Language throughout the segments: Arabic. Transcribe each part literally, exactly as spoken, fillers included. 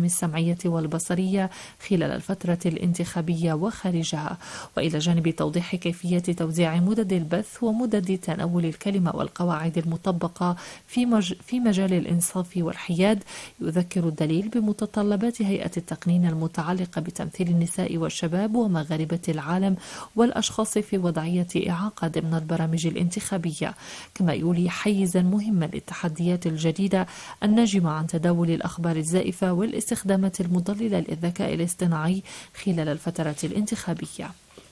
المهام السمعية والبصرية خلال الفترة الانتخابية وخارجها، وإلى جانب توضيح كيفية توزيع مدد البث ومدد تناول الكلمة والقواعد المطبقة في, مج... في مجال الإنصاف والحياد، يذكر الدليل بمتطلبات هيئة التقنين المتعلقة بتمثيل النساء والشباب ومغاربة العالم والأشخاص في وضعية إعاقة ضمن البرامج الانتخابية، كما يولي حيزا مهما للتحديات الجديدة الناجمة عن تداول الأخبار الزائفة والاستخدامات المضللة للذكاء الاصطناعي خلال الفترة الانتخابية.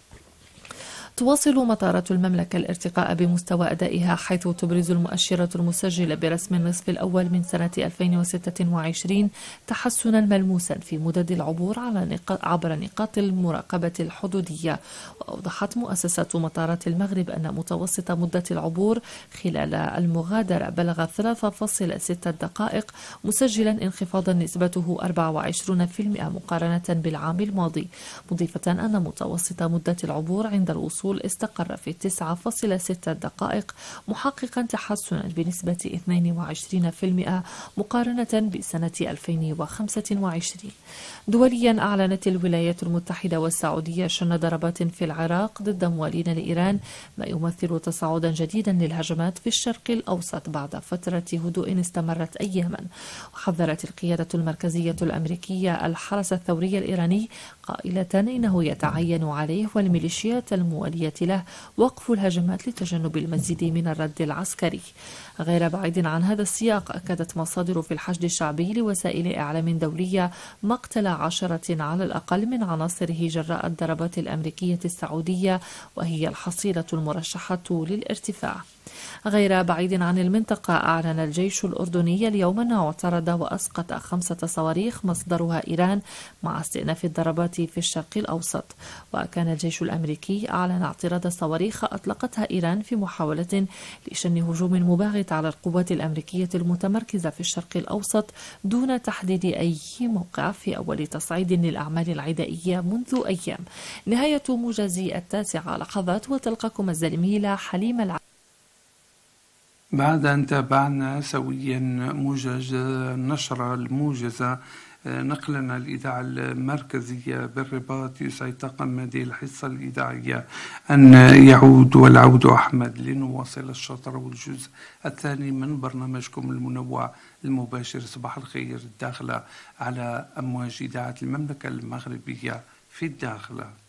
تواصل مطارات المملكة الارتقاء بمستوى أدائها، حيث تبرز المؤشرات المسجلة برسم النصف الأول من سنة ألفين وستة وعشرين تحسنا ملموسا في مدد العبور على نقاط عبر نقاط المراقبة الحدودية. وأوضحت مؤسسة مطارات المغرب أن متوسط مدة العبور خلال المغادرة بلغ ثلاثة فاصلة ستة دقائق، مسجلا انخفاضا نسبته أربعة وعشرين بالمئة مقارنة بالعام الماضي، مضيفة أن متوسط مدة العبور عند الوصول استقر في تسعة فاصلة ستة دقائق، محققا تحسنا بنسبة اثنين وعشرين بالمئة مقارنة بسنة ألفين وخمسة وعشرين. دوليا، أعلنت الولايات المتحدة والسعودية شن ضربات في العراق ضد موالين لإيران، ما يمثل تصاعدا جديدا للهجمات في الشرق الأوسط بعد فترة هدوء استمرت أياما. وحذرت القيادة المركزية الأمريكية الحرس الثوري الإيراني قائلة إنه يتعين عليه والميليشيات الموالية له وقف الهجمات لتجنب المزيد من الرد العسكري. غير بعيد عن هذا السياق، أكدت مصادر في الحشد الشعبي لوسائل إعلام دولية مقتل عشرة على الأقل من عناصره جراء الضربات الأمريكية السعودية، وهي الحصيلة المرشحة للارتفاع. غير بعيد عن المنطقة، أعلن الجيش الأردني اليوم أنه اعترض وأسقط خمسة صواريخ مصدرها إيران مع استئناف الضربات في الشرق الأوسط. وكان الجيش الأمريكي أعلن اعتراض صواريخ أطلقتها إيران في محاولة لشن هجوم مباغت على القوات الأمريكية المتمركزة في الشرق الأوسط دون تحديد أي موقع، في أول تصعيد للأعمال العدائية منذ أيام. نهاية موجز التاسعة لحظات، وتلقاكم الزميلة حليمة الع... بعد أن تابعنا سويا موجز النشرة الموجزة، نقلنا الإذاعة المركزية بالرباط، يسعد طاقم هذه الحصة الإذاعية أن يعود والعود أحمد لنواصل الشطر والجزء الثاني من برنامجكم المنوع المباشر صباح الخير الداخلة على أمواج إذاعة المملكة المغربية في الداخلة.